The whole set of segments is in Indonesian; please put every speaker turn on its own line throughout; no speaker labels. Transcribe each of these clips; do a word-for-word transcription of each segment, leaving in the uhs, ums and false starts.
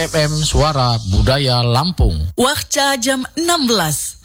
F M Suara Budaya Lampung.
Waktu jam enam belas.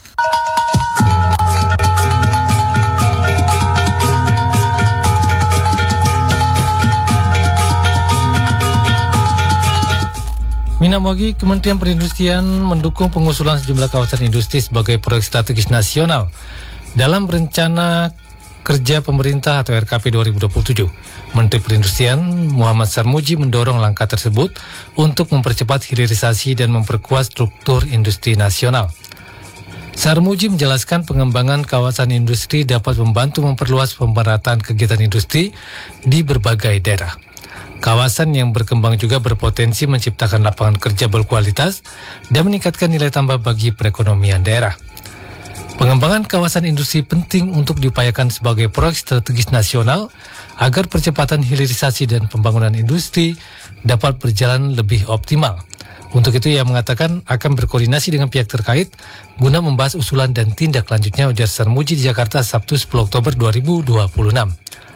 Minamagi, Kementerian Perindustrian mendukung pengusulan sejumlah kawasan industri sebagai proyek strategis nasional dalam rencana kerja pemerintah atau R K P dua ribu dua puluh tujuh. Menteri Perindustrian Muhammad Sarmuji mendorong langkah tersebut untuk mempercepat hilirisasi dan memperkuat struktur industri nasional. Sarmuji menjelaskan pengembangan kawasan industri dapat membantu memperluas pemerataan kegiatan industri di berbagai daerah. Kawasan yang berkembang juga berpotensi menciptakan lapangan kerja berkualitas dan meningkatkan nilai tambah bagi perekonomian daerah. Pengembangan kawasan industri penting untuk diupayakan sebagai proyek strategis nasional agar percepatan hilirisasi dan pembangunan industri dapat berjalan lebih optimal. Untuk itu ia mengatakan akan berkoordinasi dengan pihak terkait guna membahas usulan dan tindak lanjutnya, ujar Sarmuji di Jakarta Sabtu sepuluh Oktober dua ribu dua puluh enam.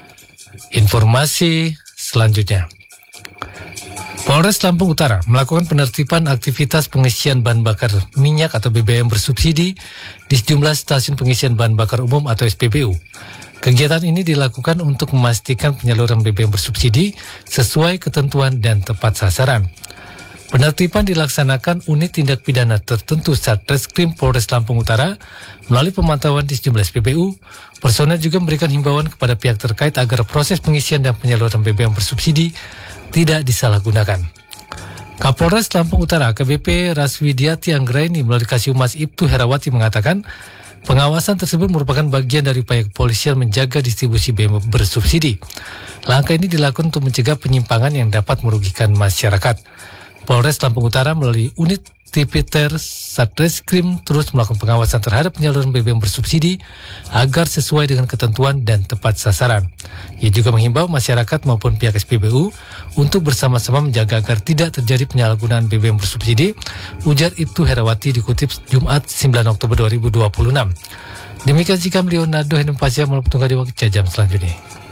Informasi selanjutnya. Polres Lampung Utara melakukan penertiban aktivitas pengisian bahan bakar minyak atau B B M bersubsidi di sejumlah stasiun pengisian bahan bakar umum atau S P B U. Kegiatan ini dilakukan untuk memastikan penyaluran B B M bersubsidi sesuai ketentuan dan tepat sasaran. Penertiban dilaksanakan unit tindak pidana tertentu Satreskrim Polres Lampung Utara melalui pemantauan di sejumlah S P B U. Personel juga memberikan himbauan kepada pihak terkait agar proses pengisian dan penyaluran B B M bersubsidi tidak disalahgunakan. Kapolres Lampung Utara A K B P Raswidiati Anggraini melalui Kasih-Humas Ibtu Herawati mengatakan pengawasan tersebut merupakan bagian dari upaya kepolisian menjaga distribusi B B M bersubsidi. Langkah ini dilakukan untuk mencegah penyimpangan yang dapat merugikan masyarakat. Polres Lampung Utara melalui unit Tipiter Satreskrim terus melakukan pengawasan terhadap penyaluran B B M bersubsidi agar sesuai dengan ketentuan dan tepat sasaran. Ia juga menghimbau masyarakat maupun pihak S P B U untuk bersama-sama menjaga agar tidak terjadi penyalahgunaan B B M bersubsidi, ujar Ibtu Herawati dikutip Jumat sembilan Oktober dua ribu dua puluh enam. Demikian sikap Leonardo Henempasya melalui petunjuk di waktu jam selanjutnya.